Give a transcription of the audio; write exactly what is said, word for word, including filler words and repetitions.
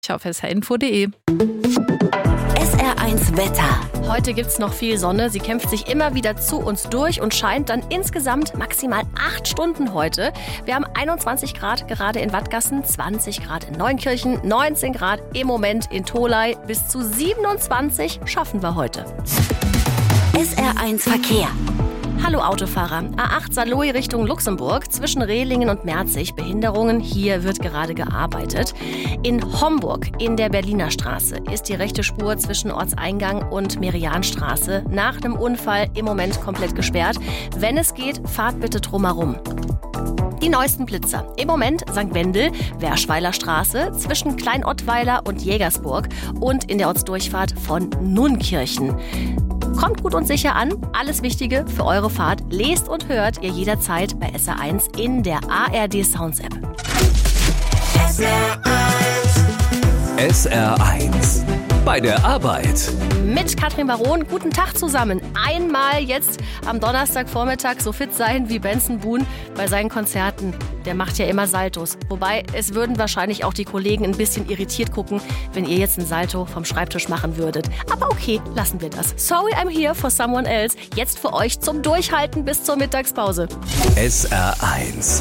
auf s r info punkt de. S R eins Wetter. Heute gibt's noch viel Sonne. Sie kämpft sich immer wieder zu uns durch und scheint dann insgesamt maximal acht Stunden heute. Wir haben einundzwanzig Grad gerade in Wattgassen, zwanzig Grad in Neunkirchen, neunzehn Grad im Moment in Tholey. Bis zu siebenundzwanzig schaffen wir heute. S R eins Verkehr. Hallo Autofahrer. A acht Saarlouis Richtung Luxemburg, zwischen Rehlingen und Merzig. Behinderungen, hier wird gerade gearbeitet. In Homburg in der Berliner Straße ist die rechte Spur zwischen Ortseingang und Merianstraße nach einem Unfall im Moment komplett gesperrt. Wenn es geht, fahrt bitte drumherum. Die neuesten Blitzer. Im Moment Sankt Wendel, Werschweiler Straße, zwischen Kleinottweiler und Jägersburg und in der Ortsdurchfahrt von Nunkirchen. Kommt gut und sicher an. Alles Wichtige für eure Fahrt lest und hört ihr jederzeit bei S R eins in der A R D Sounds App. S R eins. S R eins. Bei der Arbeit. Mit Katrin Baron, guten Tag zusammen. Einmal jetzt am Donnerstagvormittag so fit sein wie Benson Boone bei seinen Konzerten. Der macht ja immer Saltos. Wobei, es würden wahrscheinlich auch die Kollegen ein bisschen irritiert gucken, wenn ihr jetzt ein Salto vom Schreibtisch machen würdet. Aber okay, lassen wir das. Sorry, I'm here for someone else. Jetzt für euch zum Durchhalten bis zur Mittagspause. S R eins.